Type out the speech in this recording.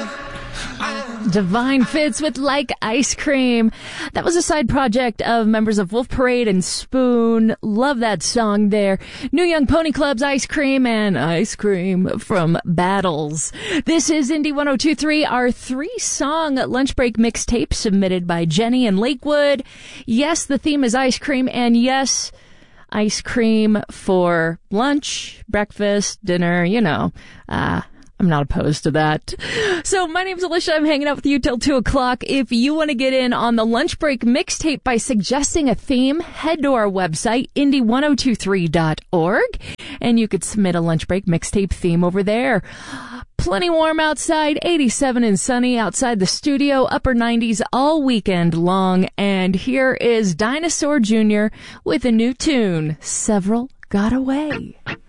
Divine Fits with Like Ice Cream. That was a side project of members of Wolf Parade and Spoon. Love that song there. New Young Pony Club's Ice Cream and Ice Cream from Battles. This is Indie 102.3, our 3-song lunch break mixtape submitted by Jenny in Lakewood. Yes, the theme is ice cream, and yes, ice cream for lunch, breakfast, dinner, you know. I'm not opposed to that. So my name's Alicia. I'm hanging out with you till 2 o'clock. If you want to get in on the lunch break mixtape by suggesting a theme, head to our website, indie1023.org, and you could submit a lunch break mixtape theme over there. Plenty warm outside, 87 and sunny outside the studio, upper 90s all weekend long. And here is Dinosaur Jr. with a new tune, Several Got Away.